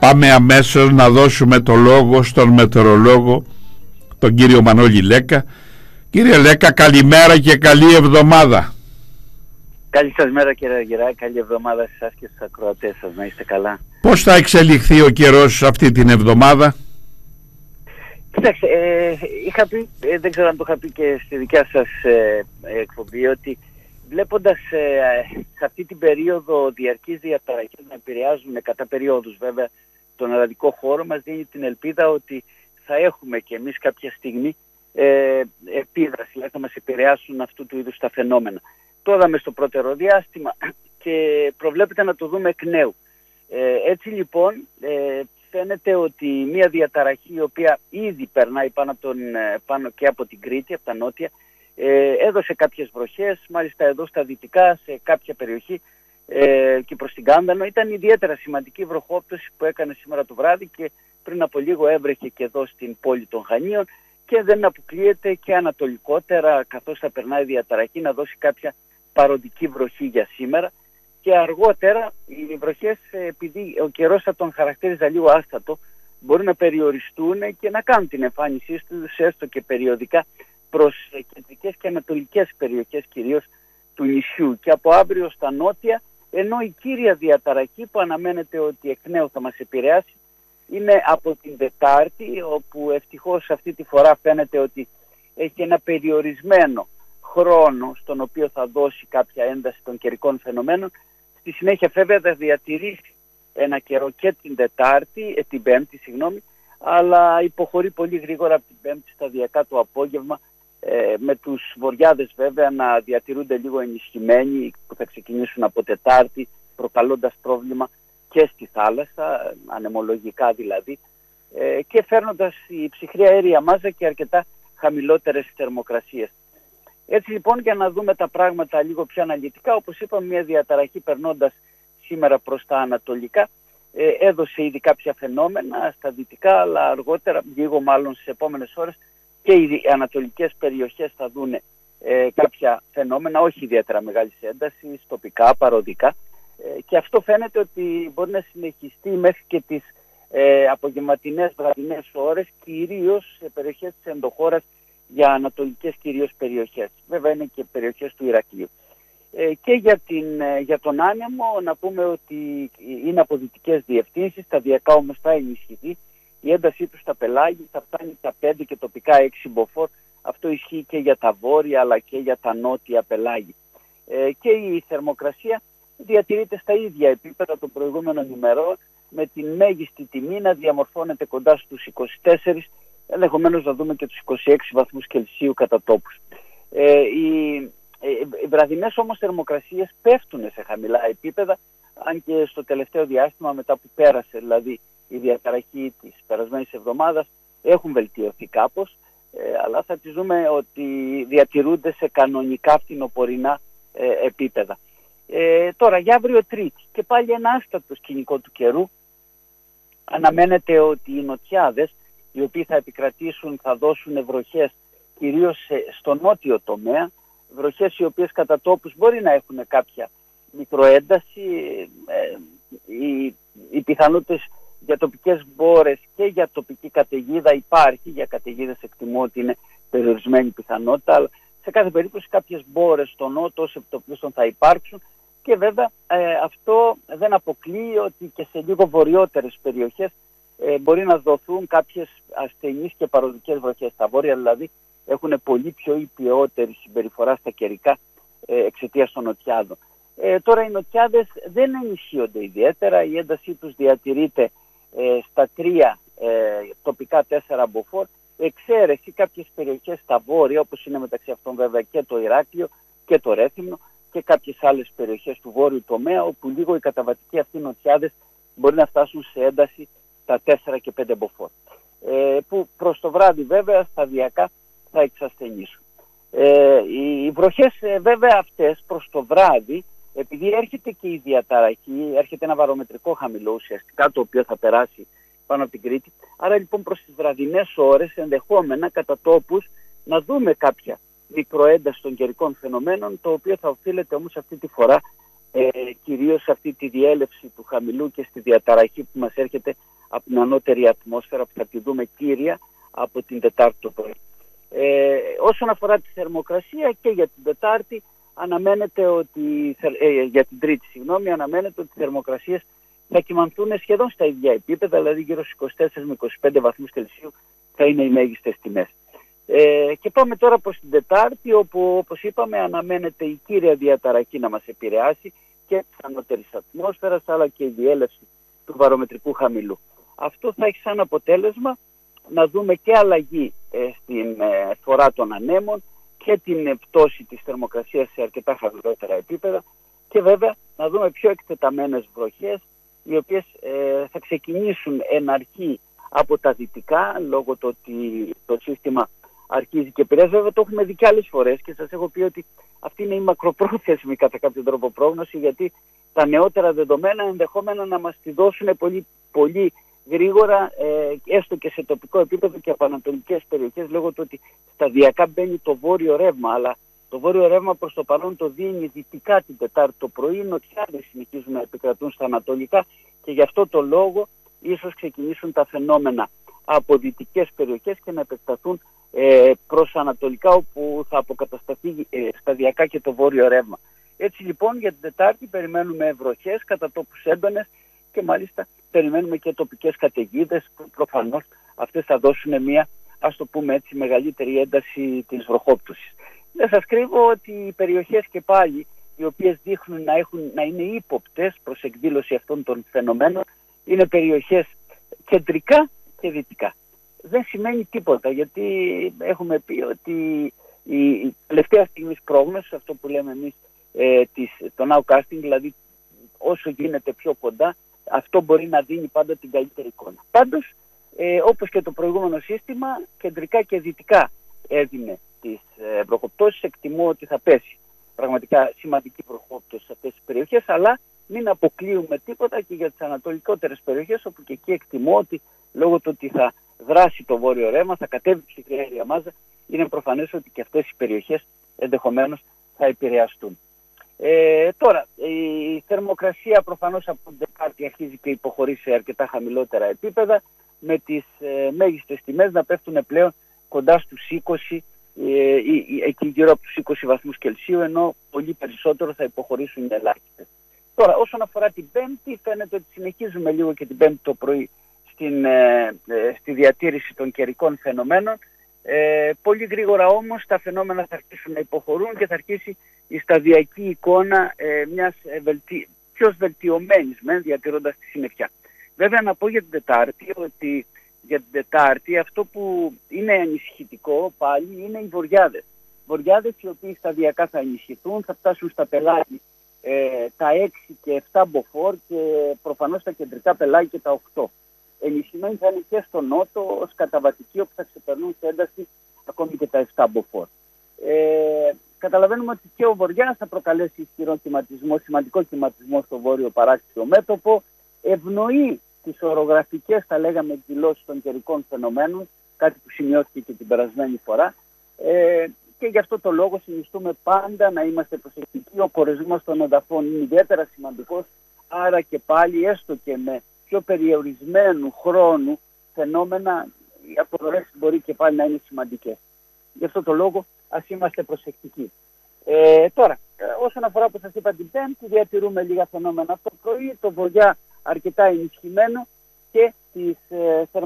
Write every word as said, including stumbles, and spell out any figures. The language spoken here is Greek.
Πάμε αμέσως να δώσουμε το λόγο στον μετεωρολόγο, τον κύριο Μανώλη Λέκα. Κύριε Λέκα, καλημέρα και καλή εβδομάδα. Καλή σας μέρα κύριε Γερά, καλή εβδομάδα σε εσάς και στους ακροατές σας, να είστε καλά. Πώς θα εξελιχθεί ο καιρός αυτή την εβδομάδα? Κοιτάξτε, ε, είχα πει, ε, δεν ξέρω αν το είχα πει και στη δικιά σας ε, εκπομπή, ότι βλέποντας ε, σε αυτή την περίοδο διαρκείς διαταραχές να επηρεάζουν κατά περιόδους βέβαια τον ελλαδικό χώρο, μας δίνει την ελπίδα ότι θα έχουμε και εμείς κάποια στιγμή ε, επίδραση, δηλαδή θα μας επηρεάσουν αυτού του είδους τα φαινόμενα. Το είδαμε στο πρώτερο διάστημα και προβλέπεται να το δούμε εκ νέου. Ε, έτσι λοιπόν ε, φαίνεται ότι μια διαταραχή η οποία ήδη περνάει πάνω, από τον, πάνω και από την Κρήτη, από τα νότια, ε, έδωσε κάποιες βροχές, μάλιστα εδώ στα δυτικά σε κάποια περιοχή ε, και προς την Κάμπανο. Ήταν ιδιαίτερα σημαντική βροχόπτωση που έκανε σήμερα το βράδυ και πριν από λίγο έβρεχε και εδώ στην πόλη των Χανίων και δεν αποκλείεται και ανατολικότερα, καθώς θα περνάει η διαταραχή, να δώσει κάποια παροντική βροχή για σήμερα. Και αργότερα οι βροχές, επειδή ο καιρός θα τον χαρακτήριζα λίγο άστατο, μπορεί να περιοριστούν και να κάνουν την εμφάνισή τους έστω και περιοδικά προς κεντρικές και ανατολικές περιοχές κυρίως του νησιού. Και από αύριο στα νότια, ενώ η κύρια διαταραχή που αναμένεται ότι εκ νέου θα μας επηρεάσει είναι από την Τετάρτη, όπου ευτυχώς αυτή τη φορά φαίνεται ότι έχει ένα περιορισμένο χρόνο στον οποίο θα δώσει κάποια ένταση των καιρικών φαινομένων. Στη συνέχεια βέβαια θα διατηρήσει ένα καιρό και την Τετάρτη, ε, την Πέμπτη συγγνώμη, αλλά υποχωρεί πολύ γρήγορα από την Πέμπτη σταδιακά το απόγευμα, ε, με τους βορειάδες βέβαια να διατηρούνται λίγο ενισχυμένοι που θα ξεκινήσουν από Τετάρτη, προκαλώντας πρόβλημα και στη θάλασσα, ανεμολογικά δηλαδή, ε, και φέρνοντας η ψυχρή αέρια μάζα και αρκετά χαμηλότερες θερμοκρασίες. Έτσι λοιπόν, για να δούμε τα πράγματα λίγο πιο αναλυτικά, όπως είπαμε, μια διαταραχή περνώντας σήμερα προς τα ανατολικά ε, έδωσε ήδη κάποια φαινόμενα στα δυτικά, αλλά αργότερα, λίγο μάλλον στις επόμενες ώρες, και οι ανατολικές περιοχές θα δουν ε, κάποια φαινόμενα, όχι ιδιαίτερα μεγάλης έντασης, τοπικά, παροδικά, ε, και αυτό φαίνεται ότι μπορεί να συνεχιστεί μέχρι και τις ε, απογευματινές βραδινές ώρες, κυρίως σε περιοχές της ενδοχώρας, για ανατολικές κυρίως περιοχές. Βέβαια είναι και περιοχές του Ηρακλείου. Ε, και για, την, για τον άνεμο να πούμε ότι είναι από δυτικές διευθύνσεις, σταδιακά όμως θα ενισχυθεί. Η έντασή του στα πελάγη θα φτάνει τα πέντε και τοπικά έξι μποφόρ. Αυτό ισχύει και για τα βόρεια αλλά και για τα νότια πελάγη. Ε, και η θερμοκρασία διατηρείται στα ίδια επίπεδα των προηγούμενων ημερών, με την μέγιστη τιμή να διαμορφώνεται κοντά στους είκοσι τέσσερα, ενδεχομένως να δούμε και τους είκοσι έξι βαθμούς Κελσίου κατά τόπους. Ε, οι, οι βραδινές όμως θερμοκρασίες πέφτουν σε χαμηλά επίπεδα, αν και στο τελευταίο διάστημα μετά που πέρασε δηλαδή η διαταραχή της περασμένης εβδομάδας έχουν βελτιωθεί κάπως, ε, αλλά θα τις δούμε ότι διατηρούνται σε κανονικά φθινοπορεινά ε, επίπεδα. Ε, τώρα για αύριο Τρίτη και πάλι ένα άστατο σκηνικό του καιρού. Αναμένεται ότι οι νοτιάδες, οι οποίοι θα επικρατήσουν, θα δώσουν βροχές κυρίως στο νότιο τομέα, βροχές οι οποίες κατά τόπους μπορεί να έχουν κάποια μικροένταση. Ε, οι, οι πιθανότητες για τοπικές μπόρες και για τοπική καταιγίδα υπάρχει, για καταιγίδες εκτιμώ ότι είναι περιορισμένη πιθανότητα, αλλά σε κάθε περίπτωση κάποιες μπόρες στο νότο ως επιτοπλίστων θα υπάρξουν. Και βέβαια ε, αυτό δεν αποκλείει ότι και σε λίγο βορειότερες περιοχές ε, μπορεί να δοθούν κάποιες ασθενείς και παροδικές βροχές. Τα βόρεια δηλαδή έχουν πολύ πιο υπιότερη συμπεριφορά στα καιρικά ε, εξαιτίας των νοτιάδων. Ε, τώρα οι νοτιάδες δεν ενισχύονται ιδιαίτερα, η έντασή τους διατηρείται ε, στα τρία ε, τοπικά τέσσερα μποφόρ, εξαίρεση κάποιες περιοχές στα βόρεια, όπως είναι μεταξύ αυτών βέβαια και το Ηράκλειο και το Ρέθυμνο, και κάποιες άλλες περιοχές του βόρειου τομέα, όπου λίγο οι καταβατικοί αυτοί νοτιάδες μπορεί να φτάσουν σε ένταση τα τέσσερα και πέντε μποφόρ, ε, που προς το βράδυ βέβαια σταδιακά θα εξασθενήσουν. Ε, οι βροχές ε, βέβαια αυτές προς το βράδυ, επειδή έρχεται και η διαταραχή, έρχεται ένα βαρομετρικό χαμηλό ουσιαστικά, το οποίο θα περάσει πάνω από την Κρήτη, άρα λοιπόν προς τις βραδινές ώρες ενδεχόμενα κατά τόπους να δούμε κάποια μικροένταση των καιρικών φαινομένων, το οποίο θα οφείλεται όμως αυτή τη φορά ε, κυρίως αυτή τη διέλευση του χαμηλού και στη διαταραχή που μας έρχεται από την ανώτερη ατμόσφαιρα, που θα τη δούμε κύρια από την Τετάρτη το πρωί. Ε, όσον αφορά τη θερμοκρασία, και για την Τετάρτη αναμένεται ότι, ε, για την Τρίτη συγγνώμη, αναμένεται ότι οι θερμοκρασίες θα κυμανθούν σχεδόν στα ίδια επίπεδα, δηλαδή γύρω στους είκοσι τέσσερα με είκοσι πέντε βαθμούς Κελσίου θα είναι οι μέγιστες τιμές. Ε, και πάμε τώρα προς την Τετάρτη, όπου όπως είπαμε αναμένεται η κύρια διαταραχή να μας επηρεάσει και της ανώτερης ατμόσφαιρας, αλλά και η διέλευση του βαρομετρικού χαμηλού. Αυτό θα έχει σαν αποτέλεσμα να δούμε και αλλαγή ε, στην ε, φορά των ανέμων και την πτώση της θερμοκρασίας σε αρκετά χαμηλότερα επίπεδα, και βέβαια να δούμε πιο εκτεταμένες βροχές, οι οποίες ε, θα ξεκινήσουν εν αρχή από τα δυτικά, λόγω του ότι το σύστημα αρχίζει και επηρεάζει. Βέβαια το έχουμε δει και άλλες φορές και σας έχω πει ότι αυτή είναι η μακροπρόθεσμη κατά κάποιο τρόπο πρόγνωση, γιατί τα νεότερα δεδομένα ενδεχόμενα να μας τη δώσουν πολύ, πολύ γρήγορα, ε, έστω και σε τοπικό επίπεδο και από ανατολικές περιοχές, λόγω του ότι σταδιακά μπαίνει το βόρειο ρεύμα, αλλά το βόρειο ρεύμα προς το παρόν το δίνει δυτικά την Τετάρτη το πρωί, οι νοτιάδες συνεχίζουν να επικρατούν στα ανατολικά, και γι' αυτό το λόγο ίσως ξεκινήσουν τα φαινόμενα από δυτικές περιοχές και να επεκταθούν ε, προς ανατολικά, όπου θα αποκατασταθεί ε, σταδιακά και το βόρειο ρεύμα. Έτσι λοιπόν για την Τετάρτη περιμένουμε βροχές κατά τόπους έντονες, και μάλιστα περιμένουμε και τοπικές καταιγίδες, που προφανώς αυτές θα δώσουν μια, ας το πούμε έτσι, μεγαλύτερη ένταση της βροχόπτωσης. Δεν σας κρύβω ότι οι περιοχές και πάλι οι οποίες δείχνουν να, έχουν, να είναι ύποπτες προς εκδήλωση αυτών των φαινομένων είναι περιοχές κεντρικά και δυτικά. Δεν σημαίνει τίποτα, γιατί έχουμε πει ότι η, η τελευταία στιγμής πρόγνωση, αυτό που λέμε εμείς ε, της, το nowcasting, δηλαδή όσο γίνεται πιο κοντά, αυτό μπορεί να δίνει πάντα την καλύτερη εικόνα. Πάντως, ε, όπως και το προηγούμενο σύστημα, κεντρικά και δυτικά έδινε τις ε, βροχοπτώσεις. Εκτιμώ ότι θα πέσει πραγματικά σημαντική βροχόπτωση σε αυτές τις περιοχές, αλλά μην αποκλείουμε τίποτα και για τις ανατολικότερες περιοχές, όπου και εκεί εκτιμώ ότι λόγω του ότι θα δράσει το βόρειο ρεύμα, θα κατέβει η ψυχρή αέρια μάζα, είναι προφανές ότι και αυτές οι περιοχές ενδεχομένως θα επηρεαστούν. Ε, τώρα, η θερμοκρασία προφανώς από την Τετάρτη αρχίζει και υποχωρεί σε αρκετά χαμηλότερα επίπεδα, με τις ε, μέγιστες τιμές να πέφτουν πλέον κοντά στους είκοσι, ε, εκεί γύρω από τους είκοσι βαθμούς Κελσίου, ενώ πολύ περισσότερο θα υποχωρήσουν οι ελάχιστες. Τώρα, όσον αφορά την Πέμπτη, φαίνεται ότι συνεχίζουμε λίγο και την Πέμπτη το πρωί στην, ε, ε, στη διατήρηση των καιρικών φαινομένων. Ε, πολύ γρήγορα όμως τα φαινόμενα θα αρχίσουν να υποχωρούν και θα αρχίσει η σταδιακή εικόνα ε, μιας ε, βελτι... πιο βελτιωμένης, με διατηρώντας τη συννεφιά. Βέβαια να πω για την Τετάρτη ότι για την Τετάρτη αυτό που είναι ενισχυτικό πάλι είναι οι βοριάδες. Βοριάδες οι οποίοι σταδιακά θα ενισχυθούν, θα φτάσουν στα πελάγη ε, τα έξι και επτά μποφόρ και προφανώς στα κεντρικά πελάγη και τα οκτώ. Ενισχυμένοι θα είναι και στο νότο ως καταβατικοί, όπου θα ξεπερνούν σε ένταση ακόμη και τα επτά μποφόρ. Ε, καταλαβαίνουμε ότι και ο βοριάς θα προκαλέσει ισχυρό κυματισμό, σημαντικό κυματισμό στο βόρειο παράκτιο μέτωπο, ευνοεί τις ορογραφικές, θα λέγαμε, εκδηλώσεις των καιρικών φαινομένων, κάτι που σημειώθηκε και την περασμένη φορά, ε, και γι' αυτό το λόγο συνιστούμε πάντα να είμαστε προσεκτικοί. Ο κορεσμός των εδαφών είναι ιδιαίτερα σημαντικός, άρα και πάλι έστω και με πιο περιορισμένου χρόνου φαινόμενα, οι αποδορές μπορεί και πάλι να είναι σημαντικές. Γι' αυτό το λόγο ας είμαστε προσεκτικοί. Ε, τώρα, όσον αφορά, που σας είπα, την Πέμπτη, διατηρούμε λίγα φαινόμενα. Αυτό το πρωί το βοριά αρκετά ενισχυμένο και τις ε,